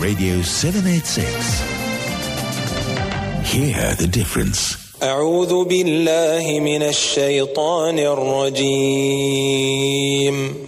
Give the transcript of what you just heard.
Radio 786. Hear the difference. أعوذ بالله من الشيطان الرجيم